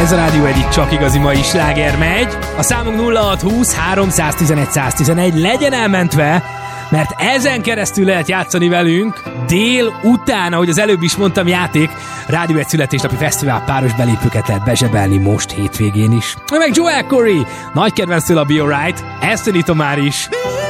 Ez a Rádió Egy, csak igazi mai sláger megy. A számunk 0620 311 111, legyen elmentve, mert ezen keresztül lehet játszani velünk dél után, ahogy az előbb is mondtam, játék. Rádió Egy születésnapi fesztivál páros belépőket lehet bezsebelni most hétvégén is. Meg Joel Corey, nagy kedvenctől a Be Alright, ezt tanítom már is.